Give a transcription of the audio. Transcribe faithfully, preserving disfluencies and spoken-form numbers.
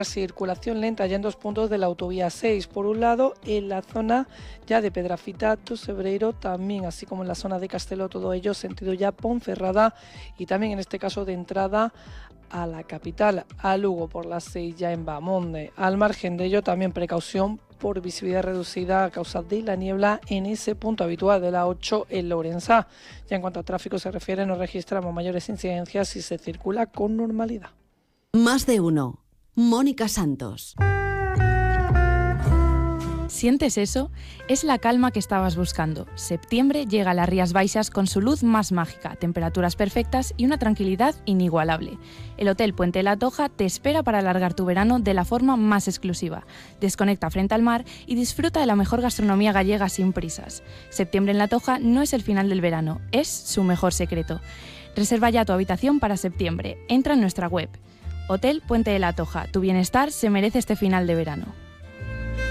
Circulación lenta ya en dos puntos de la autovía seis. Por un lado, en la zona ya de Pedrafita, Tosebreiro, también así como en la zona de Castelo, todo ello sentido ya Ponferrada, y también en este caso de entrada a la capital, a Lugo por la seis ya en Bamonde. Al margen de ello, también precaución por visibilidad reducida a causa de la niebla en ese punto habitual de la ocho en Lourensá. Ya en cuanto a tráfico se refiere, no registramos mayores incidencias y se circula con normalidad. Más de uno. Mónica Santos. ¿Sientes eso? Es la calma que estabas buscando. Septiembre llega a las Rías Baixas con su luz más mágica, temperaturas perfectas y una tranquilidad inigualable. El Hotel Puente de la Toja te espera para alargar tu verano de la forma más exclusiva. Desconecta frente al mar y disfruta de la mejor gastronomía gallega sin prisas. Septiembre en la Toja no es el final del verano, es su mejor secreto. Reserva ya tu habitación para septiembre. Entra en nuestra web. Hotel Puente de la Toja, tu bienestar se merece este final de verano.